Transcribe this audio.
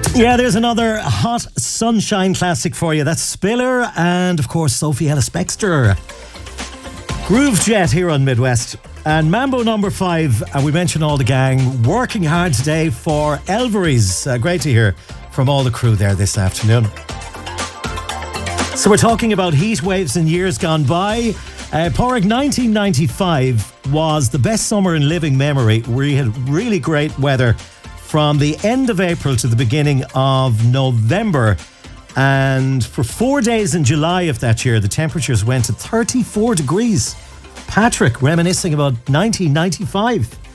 Yeah, there's another hot sunshine classic for you. That's Spiller and, of course, Sophie Ellis-Bextor. Groove Jet here on Midwest. And Mambo number 5, and we mentioned all the gang working hard today for Elvery's. Great to hear from all the crew there this afternoon. So we're talking about heat waves in years gone by. Pádraig, 1995 was the best summer in living memory. We had really great weather from the end of April to the beginning of November. And for 4 days in July of that year, the temperatures went to 34 degrees. Patrick reminiscing about 1995.